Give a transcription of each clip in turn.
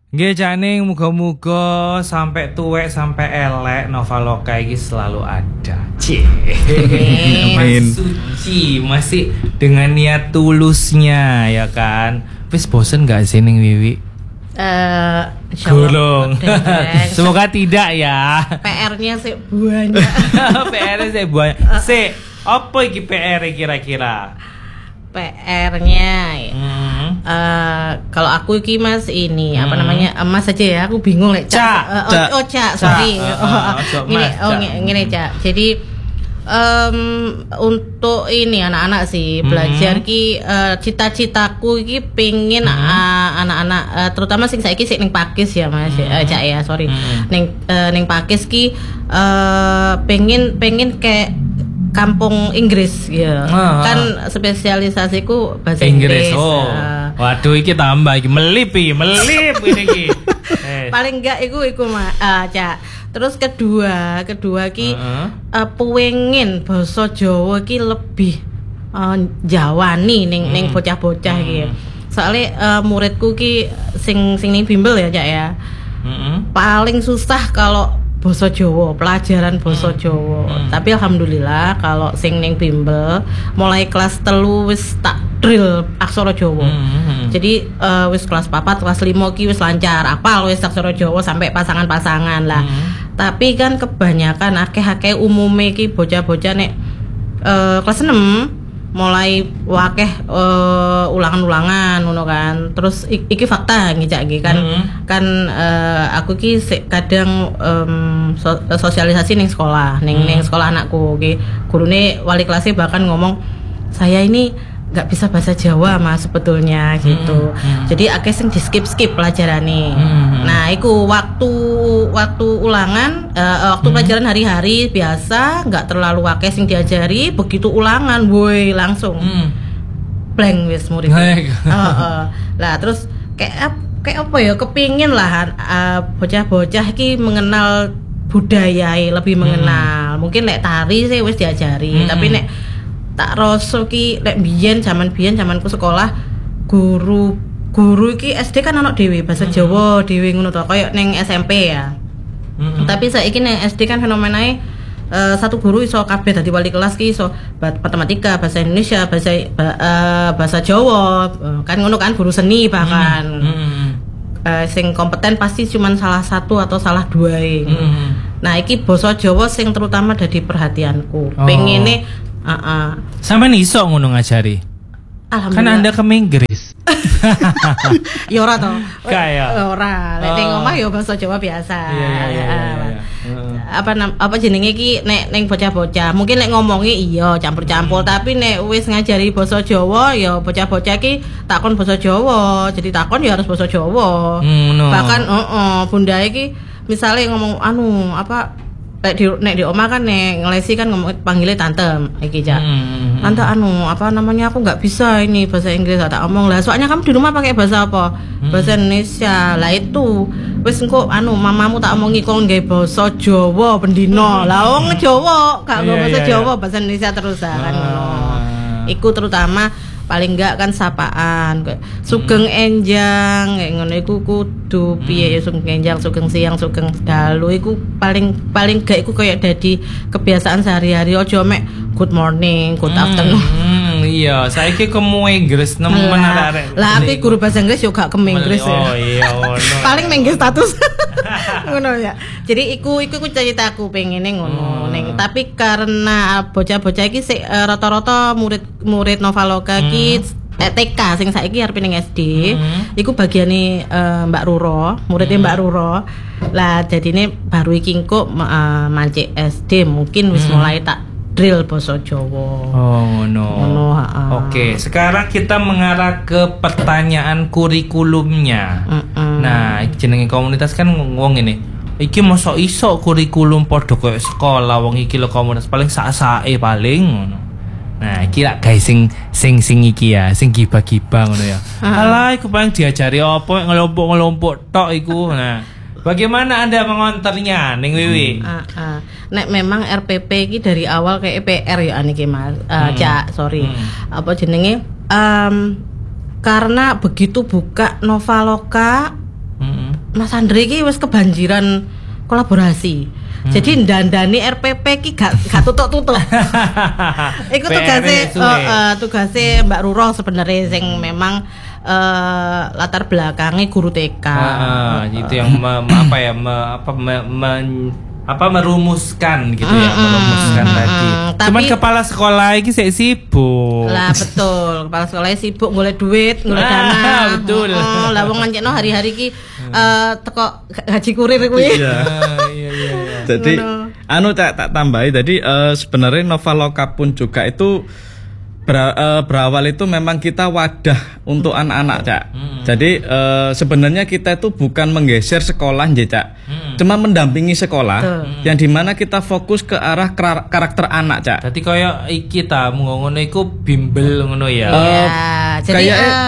Nggih jane muga-muga sampai tuwek sampai elek Novaloka iki selalu ada. Masih suci, masih dengan niat tulusnya ya kan. Wis bosen gak sih ning Wiwi? Gulung. Semoga tidak ya. PR-nya sih banyak. PR-nya sih banyak. Apa iki PR kira-kira? PR-nya kalau aku iki Mas ini apa namanya Mas aja ya, aku bingung lek Cak. Sorry. Ngene Cak. Jadi untuk ini anak-anak sih belajar ki cita-citaku iki pengin anak-anak terutama sing saiki sik ning Pakis ya Mas Cak ya sorry ning Pakis ki pengen kayak kampung Inggris ya. Kan spesialisasiku bahasa Inggris. Waduh iki tambah iki melip ini iki. Paling enggak iku Cak. Terus kedua ki pengen basa Jawa ki lebih jawani ning bocah-bocah iki. Soalnya muridku ki sing ning bimbel ya Cak ya. Paling susah kalau basa Jawa, pelajaran basa Jawa. Tapi alhamdulillah kalau sing ning bimbel mulai kelas 3 wis tak drill aksara Jawa. Jadi wis kelas 4, kelas 5 ki wis lancar, apal wis aksara Jawa sampai pasangan-pasangan lah. Tapi kan kebanyakan akeh-akeh umume ki bocah-bocah nek kelas 6 mulai wakeh ulangan-ulangan ngono kan. Terus iki fakta ngicak iki kan aku ki kadang sosialisasi ning sekolah, ning sekolah anakku ki gurune wali kelasnya bahkan ngomong saya ini nggak bisa bahasa Jawa Mas sebetulnya gitu. Jadi akeh sing di skip pelajarane. Nah, iku waktu ulangan waktu pelajaran hari-hari biasa nggak terlalu akeh sing diajari, begitu ulangan woi langsung blank wis murid. Lah terus kayak apa ya kepingin lah bocah-bocah ki mengenal budaya lebih mengenal. Mungkin lek tari sih wis diajari, tapi nek tak rasa ki lek zamanku sekolah guru iki SD kan ana dhewe bahasa Jawa dhewe ngono to koyo ning SMP ya. Tapi saiki ning SD kan fenomenae satu guru iso kabeh dadi wali kelas ki iso matematika, bahasa Indonesia, bahasa Jawa kan ngono kan guru seni bahkan. Sing kompeten pasti cuma salah satu atau salah dua Nah iki basa Jawa sing terutama dadi perhatianku. Pengene sampean iso ngono ngajari? Kan Anda ke Inggris. Ya ora to. Kayak ora. Lek ning omah ya basa Jawa biasa. Iya. Apa jenenge iki nek bocah-bocah. Mungkin nek ngomongi iya campur-campur, tapi nek wis ngajari basa Jawa ya bocah-bocah iki takon basa Jawa. Jadi takon ya harus basa Jawa. Bahkan bundae iki misale ngomong nek di omah kan nek ngelesi kan ngomong panggilnya tante iki Cak. Tante apa namanya aku nggak bisa ini bahasa Inggris tak omong lah. Soalnya kamu di rumah pakai bahasa apa? Bahasa Indonesia. Lah itu wis engko mamamu tak omongi kok nggawe basa Jawa pendino. Lah wong Jawa gak nggo bahasa Jawa, bahasa Indonesia terus kan ngono. Iku terutama paling enggak kan sapaan kayak sugeng enjang kayak ngono iku kudu piye ya sugeng enjang, sugeng siang, sugeng dalu iku paling gak iku kayak dadi kebiasaan sehari-hari ojo mek good morning, good afternoon. Iya, saiki kemu Inggris nemen arek-arek. Lah aku guru bahasa Inggris yo gak kemu Inggris ya. Oh iya ngono. Paling mengge status. Ngono ya. Jadi iku ceritaku pengene ngono ning tapi karena bocah-bocah iki sik rata-rata murid Novaloka iki TK sing saiki arep ning SD iku bagiane Mbak Ruro, muridnya Mbak Ruro. Lah jadine baru iki engko mancik SD mungkin wis mulai tak drill basa Jawa. Oh no. Oke, sekarang kita mengarah ke pertanyaan kurikulumnya. Nah, jenenge komunitas kan ngomong ini. Iki mosok iso kurikulum padha koyo sekolah wong iki lho komunitas paling sak-sake paling ngono. Nah, iki lak guys sing iki ya, sing gibah-gibah ngono ya. Alah, iku paling diajari apa ngelompok-ngelompok tok iku. Nah, bagaimana Anda mengonternya ning Wiwi? Nek memang RPP iki dari awal kayak PR ya aniki Mas. Cak, sorry. Apa jenenge? Karena begitu buka Novaloka Mas Andre iki wis kebanjiran kolaborasi. Jadi ndandani RPP ki gak tutuk-tutuk. Iku tugase Mbak Ruro sebenarnya sing memang latar belakangnya guru TK. Itu yang merumuskan gitu ya, merumuskan tadi. Cuman kepala sekolah iki sik sibuk. Lah betul, kepala sekolahnya sibuk golek duit, golek dana. Betul. Lah wong ngancekno hari-hari ki teko gaji kurir kuwi. Iya. Jadi tak tambahi tadi sebenarnya Novaloka pun juga itu berawal itu memang kita wadah untuk anak-anak, Cak. Jadi sebenarnya kita itu bukan menggeser sekolah, Cak. Cuma mendampingi sekolah yang dimana kita fokus ke arah karakter anak, Cak. Jadi kayak kita ngono iku bimbel ngono ya. Jadi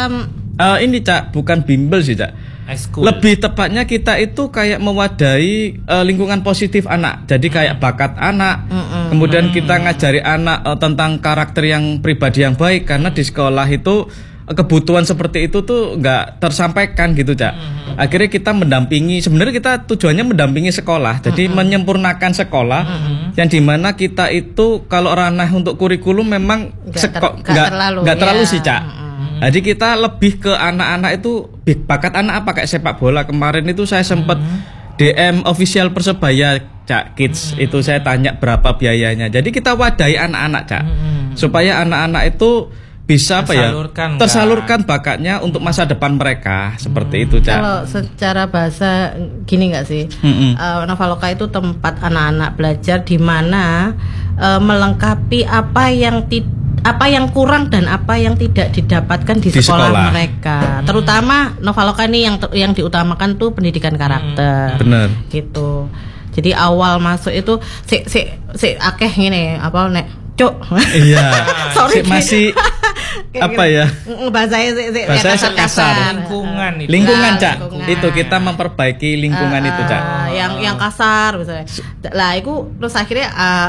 ini, Cak, bukan bimbel sih, Cak. Lebih tepatnya kita itu kayak mewadahi lingkungan positif anak. Jadi kayak bakat anak. Kemudian kita ngajari anak tentang karakter yang pribadi yang baik, karena di sekolah itu kebutuhan seperti itu tuh nggak tersampaikan gitu, Cak. Akhirnya kita mendampingi, sebenarnya kita tujuannya mendampingi sekolah. Jadi menyempurnakan sekolah yang dimana kita itu kalau ranah untuk kurikulum memang nggak terlalu sih, Cak. Jadi kita lebih ke anak-anak itu bakat anak apa, kayak sepak bola. Kemarin itu saya sempat DM official Persebaya, Cak, Kids. Itu saya tanya berapa biayanya. Jadi kita wadahi anak-anak, Cak. Supaya anak-anak itu bisa tersalurkan bakatnya untuk masa depan mereka. Seperti itu, Cak. Kalau secara bahasa gini nggak sih? Novaloka itu tempat anak-anak belajar di mana melengkapi apa yang kurang dan apa yang tidak didapatkan di sekolah mereka. Terutama Novaloka ini yang diutamakan tuh pendidikan karakter. Bener. Gitu. Jadi awal masuk itu si akeh ngene apa nek cuk. Iya. Sorry masih apa ya? Bahasanya kasar. Lingkungan, Cak. Itu kita memperbaiki lingkungan itu, Cak. Yang kasar misalnya. Lah iku terus akhirnya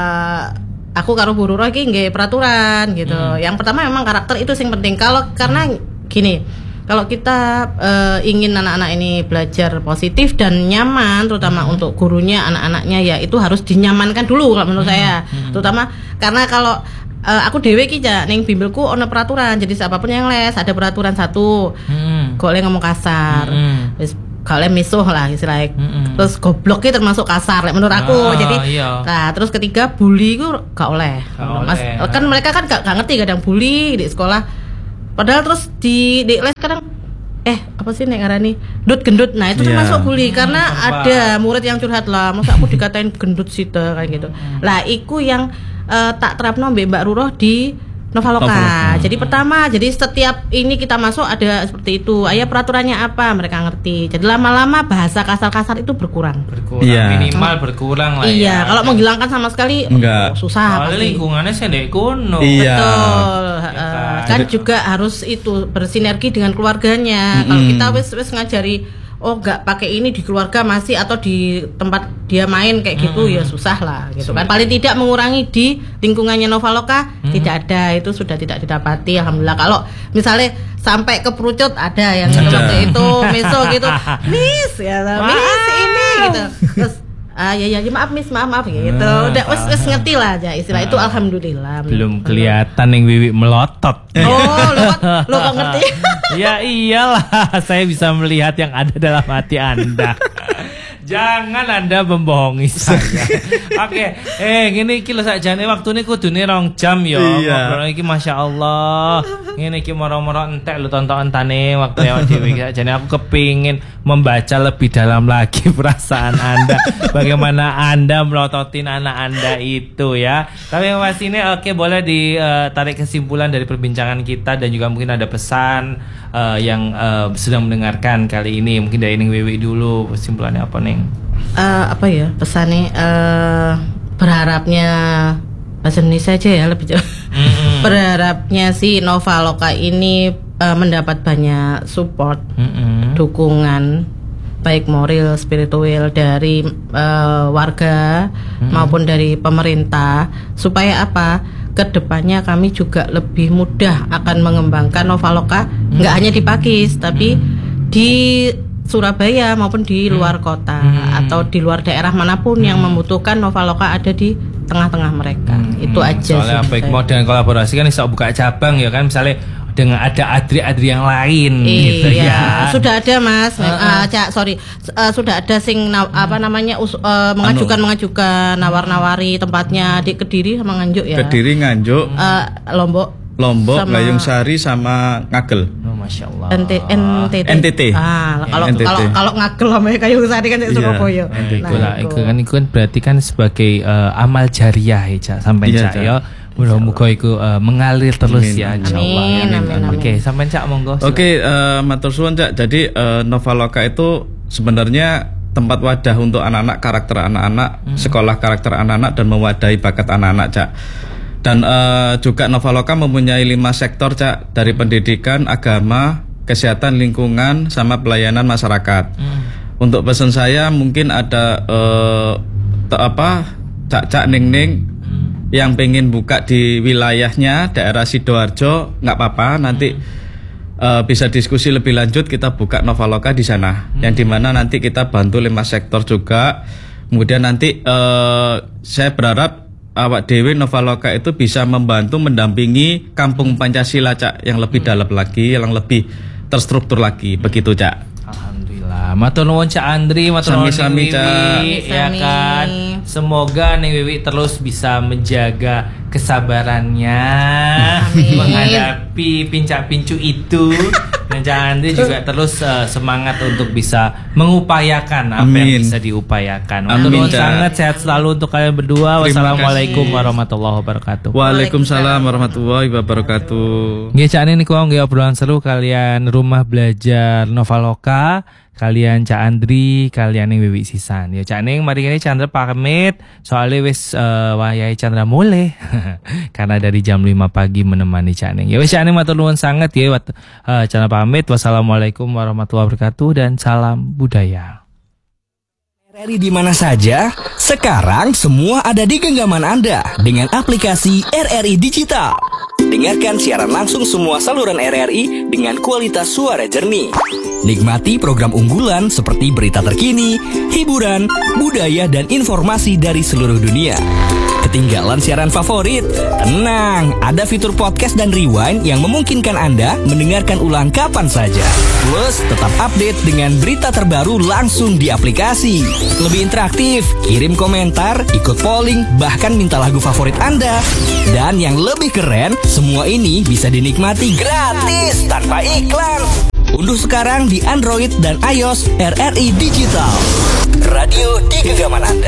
aku karo Bu Ruro iki nggih peraturan gitu. Yang pertama memang karakter itu sing penting. Karena gini, kalau kita ingin anak-anak ini belajar positif dan nyaman, terutama untuk gurunya, anak-anaknya ya itu harus dinyamankan dulu kalau menurut saya. Terutama karena kalau aku dhewe iki ya ning bimbelku ono peraturan. Jadi siapapun yang les ada peraturan satu. Gak boleh ngomong kasar. Wis kalian misuh lah istilahnya. Terus goblok itu termasuk kasar menurut aku. Jadi nah terus ketiga bully itu gak oleh. Kan mereka kan gak ngerti kadang bully di sekolah. Padahal terus di les kadang apa sih nek ngarani gendut. Nah itu termasuk bully karena ada murid yang curhat lah. Masa aku dikatain gendut sih kayak gitu. Lah iku yang tak terapno Mbak Ruro di Novaloka. Jadi pertama, jadi setiap ini kita masuk ada seperti itu. Ayah peraturannya apa, mereka ngerti. Jadi lama-lama bahasa kasar-kasar itu berkurang. Minimal berkurang lah. Iya, kalau menghilangkan sama sekali susah. Soalnya lingkungannya sendiri kuno. Betul. Kan juga harus itu bersinergi dengan keluarganya. Kalau kita wis ngajari nggak pakai ini di keluarga masih atau di tempat dia main kayak gitu ya susah lah gitu kan. Paling tidak mengurangi di lingkungannya Novaloka tidak ada, itu sudah tidak didapati alhamdulillah. Kalau misalnya sampai ke perucut ada yang seperti itu miso gitu, miss ini gitu. Terus ya maaf gitu. Udah wes ngerti lah aja istilah itu alhamdulillah. Belum kelihatan yang Wiwi melotot. Lo kok ngerti? Ya iyalah, saya bisa melihat yang ada dalam hati Anda. Jangan Anda membohongi saya. Oke, ngene iki lho sakjane waktune kudune 2 jam ya. Ngobrol iki masyaallah. Ngene iki moro-moro entek lho tonton-tontane waktu ya dhewe iki sakjane aku kepingin membaca lebih dalam lagi perasaan Anda. Bagaimana Anda melototin anak Anda itu ya. Tapi yang pasti ini boleh ditarik kesimpulan dari perbincangan kita dan juga mungkin ada pesan yang sedang mendengarkan kali ini. Mungkin dari Ning Wiwi dulu kesimpulannya apa nih? Apa ya pesannya, berharapnya bahasa Indonesia aja ya lebih jauh. Berharapnya si Novaloka ini mendapat banyak support, dukungan baik moral, spiritual dari warga maupun dari pemerintah, supaya apa? Kedepannya kami juga lebih mudah akan mengembangkan Novaloka, nggak hanya di Pakis tapi di Surabaya maupun di luar kota atau di luar daerah manapun yang membutuhkan Novaloka ada di tengah-tengah mereka. Itu aja. Soalnya baik modern kolaborasi kan bisa buka cabang ya kan, misalnya dengan ada Adri yang lain gitu ya. Sudah ada Mas. Sudah ada sing mengajukan nawar-nawari tempatnya di Kediri sama Nganjuk ya. Kediri, Nganjuk, Lombok, Gayung Sari sama Ngagel. Oh, Masya Allah. NTT. Kalau Ngagel sama Gayung Sari kan di Surabaya. Itu kan berarti kan sebagai amal jariah ya sampai Cak ya. Mudah-mudahan itu mengalir terus ya, insyaallah. Amin. Oke, sampai Cak monggo. Oke, matur suwun Cak. Jadi Novaloka itu sebenarnya tempat wadah untuk anak-anak, karakter anak-anak, sekolah karakter anak-anak dan mewadahi bakat anak-anak Cak. Dan juga Novaloka mempunyai 5 sektor Cak, dari pendidikan, agama, kesehatan, lingkungan, sama pelayanan masyarakat. Untuk pesan saya mungkin ada Cak Ning yang pengen buka di wilayahnya daerah Sidoarjo, nggak apa-apa, nanti bisa diskusi lebih lanjut, kita buka Novaloka di sana, yang dimana nanti kita bantu 5 sektor juga. Kemudian nanti saya berharap awak dewe Novaloka itu bisa membantu mendampingi Kampung Pancasila Cak, yang lebih dalam lagi, yang lebih terstruktur lagi, begitu Cak. Alhamdulillah. Matur nuwun Cak Andri, matur nuwun Wiwi, ya kan. Semoga Neng Wiwi terus bisa menjaga kesabarannya menghadapi pincak-pincu itu, dan Cak Andri juga terus semangat untuk bisa mengupayakan apa yang bisa diupayakan. Matur nuwun sangat, sehat selalu untuk kalian berdua. Wassalamualaikum warahmatullahi wabarakatuh. Waalaikumsalam warahmatullahi wabarakatuh. Nggih Cak ini kuwi nggih obrolan seru kalian Rumah Belajar Novaloka, kalian Cak Andri, kalian yang Wiwi Sisan. Ya Cak Ning, mari ini Chandra pamit. Soalnya wis wayahe Chandra mulai. Karena dari jam 5 pagi menemani Cak Ning. Ya wis Cak Ning matur nuwun sangat ya. Chandra pamit. Wassalamualaikum warahmatullahi wabarakatuh dan salam budaya. RRI di mana saja? Sekarang semua ada di genggaman Anda dengan aplikasi RRI Digital. Dengarkan siaran langsung semua saluran RRI dengan kualitas suara jernih. Nikmati program unggulan seperti berita terkini, hiburan, budaya, dan informasi dari seluruh dunia. Ketinggalan siaran favorit? Tenang, ada fitur podcast dan rewind yang memungkinkan Anda mendengarkan ulang kapan saja. Plus, tetap update dengan berita terbaru langsung di aplikasi. Lebih interaktif, kirim komentar, ikut polling, bahkan minta lagu favorit Anda. Dan yang lebih keren, semua ini bisa dinikmati gratis tanpa iklan. Unduh sekarang di Android dan iOS RRI Digital. Radio di genggaman Anda.